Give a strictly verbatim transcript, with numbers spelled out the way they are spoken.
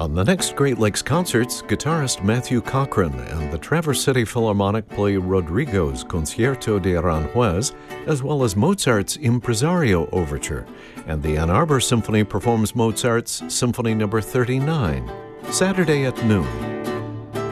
On the next Great Lakes Concerts, guitarist Matthew Cochran and the Traverse City Philharmonic play Rodrigo's Concierto de Aranjuez, as well as Mozart's Impresario Overture, and the Ann Arbor Symphony performs Mozart's Symphony Number thirty-nine, Saturday at noon.